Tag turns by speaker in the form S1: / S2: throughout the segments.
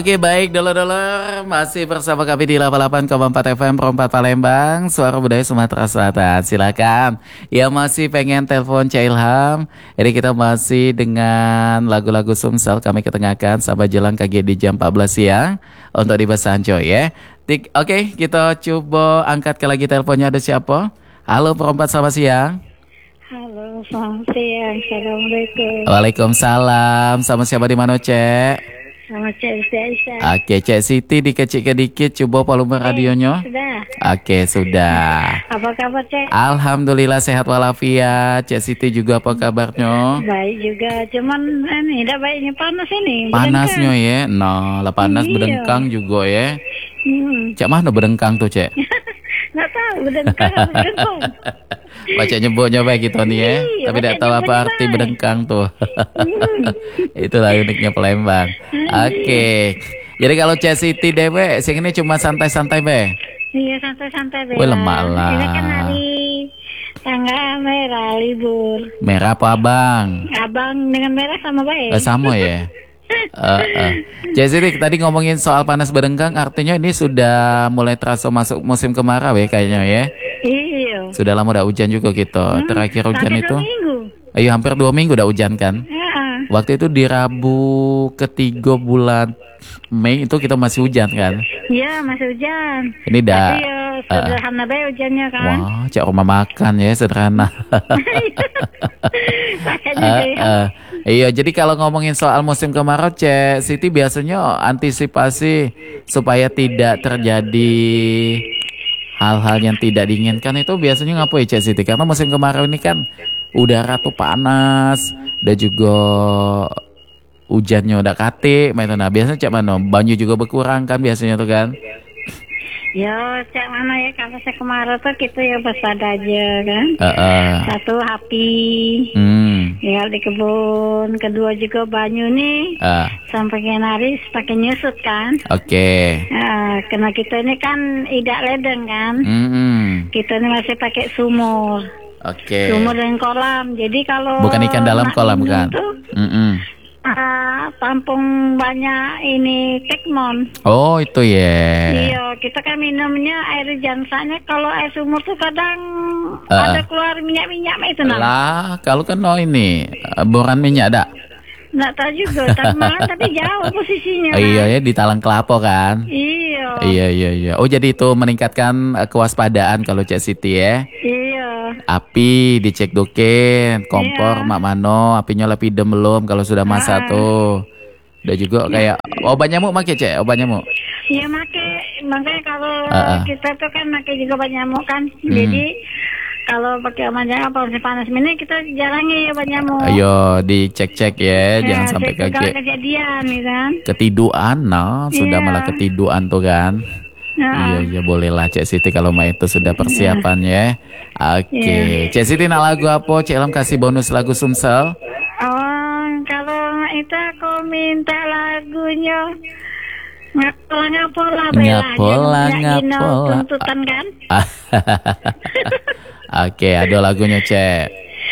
S1: Oke baik dulur-dulur, masih bersama kami di 88,4 FM Perempat Palembang, Suara Budaya Sumatera Selatan. Silakan yang masih pengen telepon Cak Ilham. Ini kita masih dengan lagu-lagu Sumsel kami ketengahkan sampai jelang KG di jam 14 siang untuk di Basanjo ya. Oke, kita coba angkat ke lagi teleponnya, ada siapa? Halo Perempat, selamat siang.
S2: Halo, selamat siang. Assalamualaikum.
S1: Waalaikumsalam. Sama siapa di mana, Cek?
S2: Sama Cik Aisyah.
S1: Oke, Cek Siti dikecil dikit, coba volume radionya.
S2: Sudah.
S1: Oke, sudah.
S2: Apa kabar, Cek?
S1: Alhamdulillah sehat walafiat. Cek Siti juga apa kabarnya?
S2: Baik juga. Cuman ini tidak baiknya panas ini.
S1: Panasnya ya. Nah, lah panas
S2: Iya.
S1: berdengkang juga ya.
S2: Hmm.
S1: Cek mana berdengkang tuh, Cek?
S2: Nggak tahu berdengkang atau berdengkang.
S1: Baca nyebutnya baik gitu nih ya.
S2: Iya,
S1: Tapi tidak
S2: baca
S1: tahu apa
S2: nyebutnya
S1: arti
S2: baik.
S1: berdengkang tuh. Itulah uniknya Palembang. Oke. Jadi kalau Cek Siti dewe, sing ini cuma santai-santai be.
S2: Iya, santai-santai.
S1: Wih,
S2: Bella.
S1: lemak lah.
S2: Ini kan hari tanggal merah libur.
S1: Merah apa abang?
S2: Abang dengan merah sama baik.
S1: Sama ya. Jadi tadi ngomongin soal panas berdengkang, artinya ini sudah mulai terasa masuk musim kemarau ya kayaknya ya.
S2: Iya.
S1: Sudah lama udah hujan juga gitu. Terakhir hujan
S2: Sampai
S1: itu,
S2: 2 minggu.
S1: ayo hampir 2 minggu udah hujan kan.
S2: Ya.
S1: Waktu itu di Rabu ketiga bulan Mei itu kita masih hujan kan.
S2: Iya, masih hujan.
S1: Ini dah.
S2: Tapi ya sederhana baik hujannya kan.
S1: Wah, cak rumah makan ya sederhana.
S2: Pakainya kayak
S1: Iya, jadi kalau ngomongin soal musim kemarau, Cek Siti biasanya antisipasi supaya tidak terjadi hal-hal yang tidak diinginkan itu biasanya ngapain Cek Siti? Karena musim kemarau ini kan udara tuh panas dan juga hujannya udah kate, nah biasanya cek mana? Banyu juga berkurang kan biasanya tuh kan?
S2: ya cak mana ya kalau saya kemarau tuh kita ya waspada aja kan. Satu api, tinggal di kebun. Kedua juga banyu nih sampai naris pakai nyusut kan.
S1: Oke.
S2: Karena kita ini kan tidak ledeng kan. Kita ini masih pakai sumur.
S1: Oke.
S2: Sumur dan kolam. Jadi kalau
S1: Bukan ikan dalam
S2: nak
S1: kolam
S2: minum
S1: kan?
S2: tuh, tampung banyak ini tekmon.
S1: Oh itu ya.
S2: Iya, kita kan minumnya air jansanya. Kalau air sumur tuh kadang ada keluar minyak-minyak itu nah.
S1: Lah, kalau kan ini boran minyak ada.
S2: Nggak tahu juga, tapi jauh posisinya.
S1: Iya ya di Talang Kelapo kan.
S2: Iya.
S1: Iya. Oh jadi itu meningkatkan kewaspadaan kalau Cek Siti ya.
S2: Iya.
S1: Api dicek doken, kompor mak mano, apinya lebih dem belum kalau sudah masak tuh. Udah juga kayak obat nyamuk make Cek, obat nyamuk.
S2: Iya makanya kalau kita tuh kan pakai juga obat nyamuk kan. Jadi kalau pakai obat nyamuk apa musim panas ini kita jalannya ya obat nyamuk.
S1: Ayo dicek-cek ya, jangan sampai
S2: kalau
S1: kaget.
S2: kejadian gitu kan.
S1: Ketiduan, nah sudah malah ketiduan tuh kan. Iya bolehlah Cek Siti kalau mah itu sudah persiapan ya. Oke. Cek Siti nak lagu apa? Cek Ilham kasih bonus lagu Sumsel.
S2: Oh, kalau itu aku minta lagunya Ngapola
S1: Ngapola.
S2: tuntutan kan.
S1: Oke, ada lagunya Cek.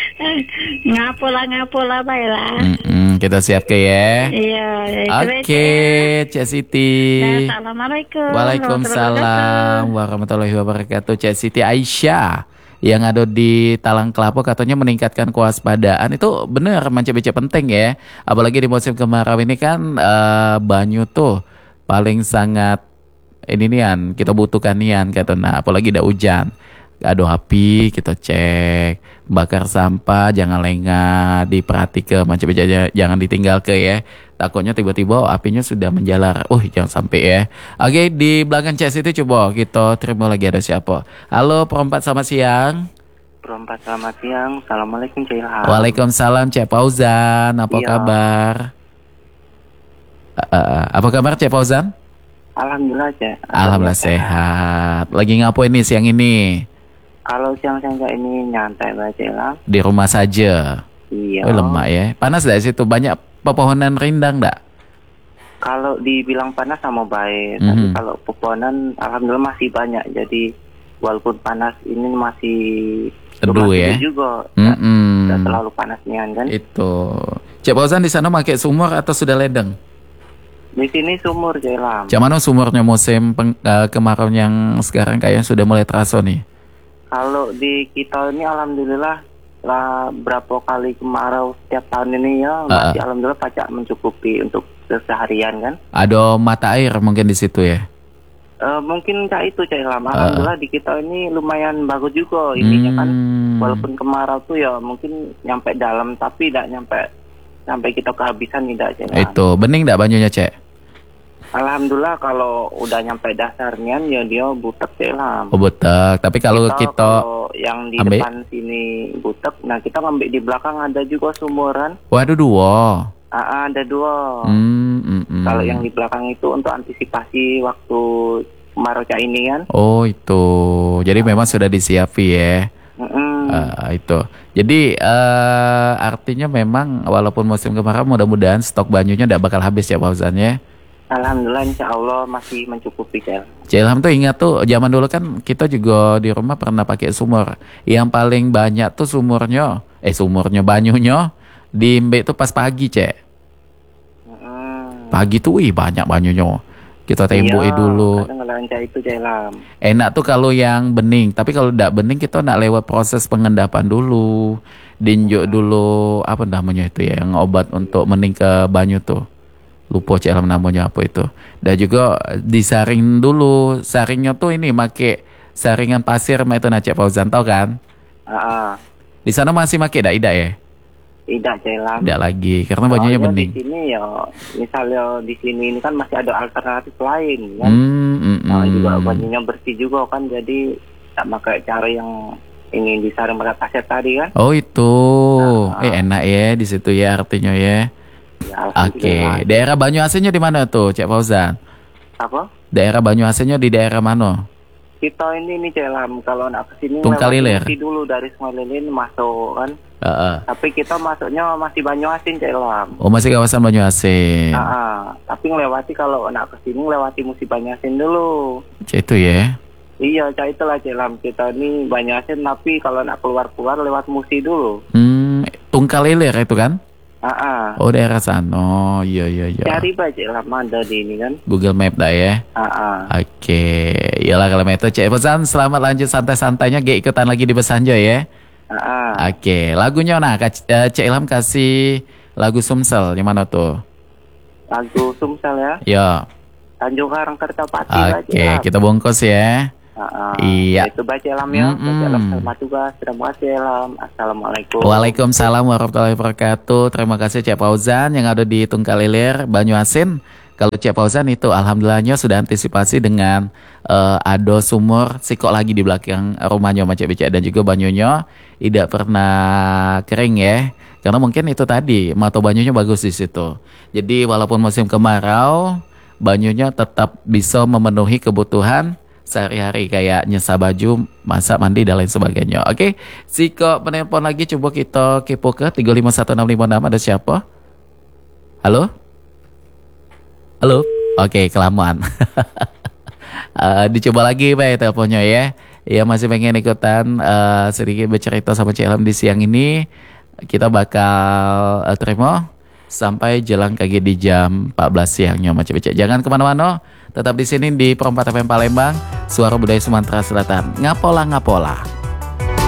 S2: Ngapola Bella.
S1: Kita siap ke ya.
S2: Iya.
S1: Oke, Cek Siti.
S2: Assalamualaikum.
S1: Waalaikumsalam warahmatullahi wabarakatuh. Cek Siti Aisyah yang ada di Talang Kelapo katanya meningkatkan kewaspadaan. Itu benar macam-macam penting ya. Apalagi di musim kemarau ini kan banyu tuh paling sangat ini nian kita butuhkan nian kata. Nah apalagi ada hujan. Ada api kita cek, bakar sampah jangan lengah, diperhatikan macam-macam jangan ditinggal ke ya. Takutnya tiba-tiba apinya sudah menjalar. Jangan sampai ya. Oke, di belakang Cek Siti coba kita terima lagi ada siapa. Halo Perempat, selamat siang.
S3: Perempat, selamat siang. Assalamualaikum Cik Ilham.
S1: Waalaikumsalam Cek Fauzan. Apa kabar? Apa kabar Cek Fauzan?
S3: Alhamdulillah Cek.
S1: Alhamdulillah sehat. Lagi ngapain nih siang ini?
S3: Kalau siang-siang kayak ini nyantai baca Ilham.
S1: Di rumah saja.
S3: Iya.
S1: Lemak ya. Panas dari situ banyak pepohonan rindang enggak?
S3: Kalau dibilang panas sama baik, tapi kalau pepohonan alhamdulillah masih banyak. Jadi walaupun panas ini masih
S1: teduh ya.
S3: Juga. Tidak terlalu panas nian kan?
S1: Itu. Cek Fauzan di sana pakai sumur atau sudah ledeng?
S3: Di sini sumur Cak Ilham.
S1: Cuman sumurnya musim kemarau yang sekarang kayaknya sudah mulai terasa nih.
S3: Kalau di kita ini alhamdulillah lah berapa kali kemarau setiap tahun ini ya masih alhamdulillah pacak mencukupi untuk keseharian kan.
S1: Ada mata air mungkin di situ ya.
S3: Mungkin Cak Ilham. Alhamdulillah di kita ini lumayan bagus juga ininya kan. Walaupun kemarau tuh ya mungkin nyampe dalam tapi tidak nyampe sampai kita kehabisan tidak Cak Ilham.
S1: Itu bening enggak banyunya Cek?
S3: Alhamdulillah kalau udah nyampe dasarnya ya dia butek Cak Ilham.
S1: Oh butek. Tapi kalau
S3: kalau yang di depan sini butek, nah kita ngambil di belakang ada juga sumuran.
S1: Waduh dua.
S3: Ada dua. Kalau yang di belakang itu untuk antisipasi waktu kemarau Cak ini kan.
S1: Oh itu. Jadi memang sudah disiapi ya. Itu. Jadi artinya memang walaupun musim kemarau mudah-mudahan stok banyunya tidak bakal habis ya Pak Fauzan ya.
S3: Alhamdulillah insya Allah masih mencukupi Cak
S1: Ilham tuh ingat tuh zaman dulu kan kita juga di rumah pernah pakai sumur. Yang paling banyak tuh sumurnya banyunya di Mbek tuh pas pagi Cek. Pagi tuh banyak banyunya. Kita tembuki dulu.
S3: Itu Cak Ilham.
S1: Enak tuh kalau yang bening. Tapi kalau tidak bening kita nak lewat proses pengendapan dulu. Dinjuk dulu apa namanya itu ya, yang obat untuk bening ke banyu tuh. Lupa Cak Ilham namanya apa itu. Dan juga disaring dulu. Saringnya tuh ini make saringan pasir itu Cak Fauzan tahu kan? Di sana masih make ida ya?
S3: Tidak Cak Ilham.
S1: Tidak lagi karena bajunya bening.
S3: Di sini ya misalnya di sini ini kan masih ada alternatif lain kan. Juga bajunya bersih juga kan, jadi tak pakai cara yang ini disaring pakai pasir tadi kan.
S1: Oh itu. Enak ya di situ ya artinya ya. Oke. Daerah Banyuasinnya di mana tuh Cak Fauzan?
S3: Apa?
S1: Daerah Banyuasinnya di daerah mana?
S3: Kita ini Cak Ilham kalau nak ke sini
S1: Tungkalilir
S3: dulu dari Sungai Lilin masuk kan. Tapi kita masuknya masih Banyuasin Cak Ilham.
S1: Oh masih kawasan Banyuasin.
S3: Tapi ngelewati kalau nak ke sini ngelewati musi Banyuasin dulu.
S1: Itu ya.
S3: Iya Cak itulah Cak Ilham. Kita ini Banyuasin tapi kalau nak keluar lewat musi dulu.
S1: Tungkalilir itu kan? Oh daerah sana. Iya.
S3: Cari Cak Ilham ada di ini kan.
S1: Google Map dah ya. Oke. Iyalah kalau itu Cak Fauzan selamat lanjut santai-santainya. Ikutan lagi di Besanjo ya. Oke, lagunya Cak Ilham kasih lagu Sumsel di mana tuh?
S3: Lagu Sumsel ya?
S1: Ya.
S3: Tanjung Karang Kertapati.
S1: Oke, kita bungkus ya. Iya.
S3: Itu Cak Ilham ya. Cak Ilham selamat tugas. Terima kasih Ilham. Assalamualaikum.
S1: Waalaikumsalam warahmatullahi wabarakatuh. Terima kasih Cak Fauzan yang ada di Tungkalilir, Banyuasin. Kalau Cak Fauzan itu alhamdulillahnya sudah antisipasi dengan ada sumur sikok lagi di belakang rumahnya Cak Becek dan juga banyunya tidak pernah kering ya. Karena mungkin itu tadi mata banyunya bagus di situ. Jadi walaupun musim kemarau, banyunya tetap bisa memenuhi kebutuhan sehari-hari kayak nyesah baju, masak, mandi dan lain sebagainya. Oke, sikok penelpon lagi coba kita kepo ke 351656 ada siapa? Halo? Halo? Oke, kelamaan. Dicoba lagi Pak teleponnya ya. Ya masih pengen ikutan sedikit bercerita sama Cak Ilham di siang ini. Kita bakal terima sampai jelang kaki di jam 14 siangnya Macam Becek. Jangan kemana-mana, tetap di sini di Perempat FM Palembang, Suara Budaya Sumatera Selatan. Ngapola.